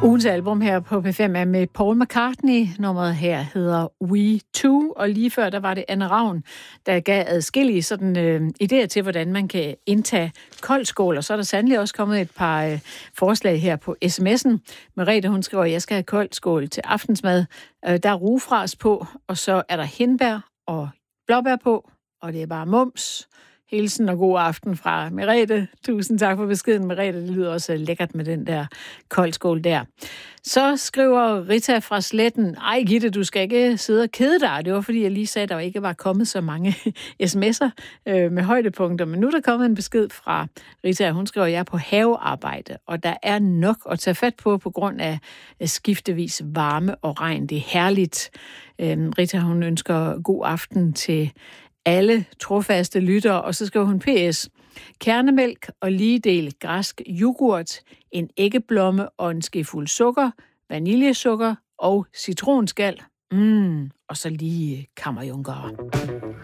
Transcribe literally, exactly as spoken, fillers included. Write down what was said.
Ugens album her på P fem er med Paul McCartney. Nummeret her hedder We Two, og lige før der var det Anne Ravn, der gav adskillige sådan øh, idéer til, hvordan man kan indtage koldskål, og så er der sandelig også kommet et par øh, forslag her på sms'en. Merete, hun skriver, at jeg skal have koldskål til aftensmad. Øh, der er rugefras på, og så er der hindbær og blåbær på, og det er bare mums. Hilsen og god aften fra Merete. Tusind tak for beskeden, Merete. Det lyder også lækkert med den der koldskål der. Så skriver Rita fra Sletten, ej Gitte, du skal ikke sidde og kede dig. Det var fordi, jeg lige sagde, at der ikke var kommet så mange sms'er øh, med højdepunkter. Men nu er der kommet en besked fra Rita. Hun skriver, at jeg er på havearbejde, og der er nok at tage fat på på grund af skiftevis varme og regn. Det er herligt. Øh, Rita, hun ønsker god aften til alle trofaste lyttere, og så skriver hun P S. Kernemælk og lige del græsk yoghurt, en æggeblomme og en skefuld sukker, vaniljesukker og citronskal. Mm, og så lige kammerjunker.